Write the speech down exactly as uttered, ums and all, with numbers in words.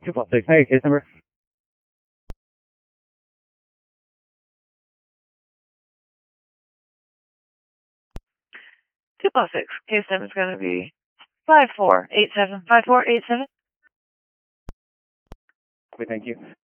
two four six. Hey, case number. two plus six. Case number is going to be five four eight seven. five four eight seven. Okay, thank you.